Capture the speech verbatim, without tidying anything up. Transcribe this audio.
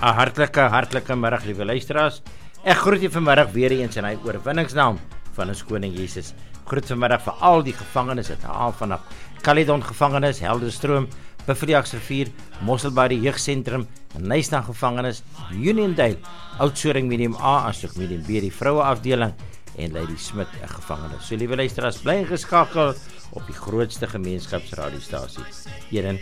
'n hartlike, hartlike middag, liewe luisteraars. Ek groet julle vanmiddag weer eens in hy oorwinningsnaam van ons koning Jesus. Groet vanmiddag vir al die gevangenes, dit haal vanaf Caledon gevangenis, Helderstroom, Buffalojacksrivier, Mosselbaai die Jeugsentrum, Nysna gevangenis, Uniondale, Oudtshoorn Medium A, asook Medium B die vroue afdeling en Lady Smith 'n gevangenis. So liewe luisteraars, bly ingeskakel op die grootste gemeenskapsradiostasie. Hierin